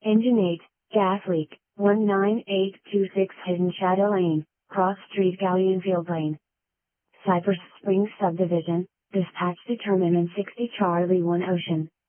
Engine 8, gas leak, 19826 Hidden Shadow Lane, Cross Street Gallionfield Lane. Cypress Springs Subdivision, dispatch determinant 60 Charlie 1 Ocean.